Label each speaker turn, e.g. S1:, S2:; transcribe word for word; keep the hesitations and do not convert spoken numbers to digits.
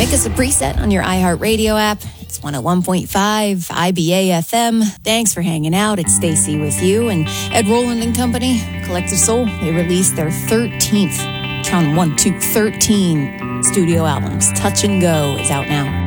S1: Make us a preset on your iHeartRadio app. It's one oh one point five I B A F M. Thanks for hanging out. It's Stacy with you. And Ed Roland and Company, Collective Soul, they released their thirteenth, count one, two, thirteen studio albums. Touch and Go is out now.